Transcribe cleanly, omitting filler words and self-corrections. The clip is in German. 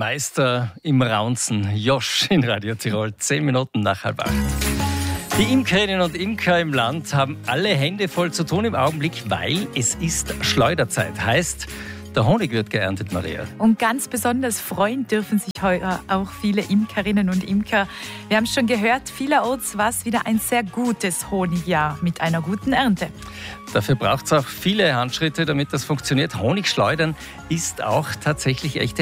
Meister im Raunzen, Josch in Radio Tirol, 10 Minuten nach 7:30. Die Imkerinnen und Imker im Land haben alle Hände voll zu tun im Augenblick, weil es ist Schleuderzeit. Heißt, der Honig wird geerntet, Maria. Und ganz besonders freuen dürfen sich heuer auch viele Imkerinnen und Imker. Wir haben schon gehört, vielerorts war es wieder ein sehr gutes Honigjahr mit einer guten Ernte. Dafür braucht es auch viele Handschritte, damit das funktioniert. Honig schleudern ist auch tatsächlich echte